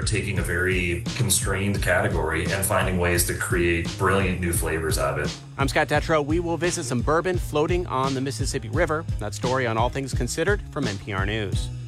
taking a very constrained category and finding ways to create brilliant new flavors out of it. I'm Scott Detrow. We will visit some bourbon floating on the Mississippi River. That story on All Things Considered from NPR News.